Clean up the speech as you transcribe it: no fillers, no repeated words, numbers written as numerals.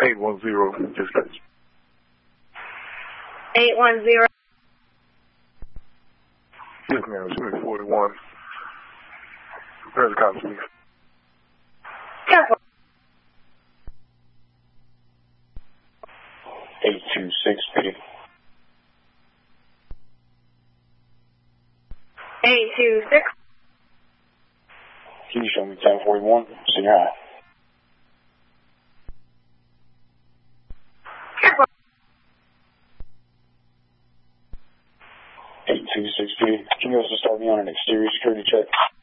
810 dispatch. 810. Yes, ma'am. It's 41. Where's the cops, please? Yes. 826 PD. 826. Can you show me 1041? Senior high. Yes. 826 PD. Can you also start me on an exterior security check?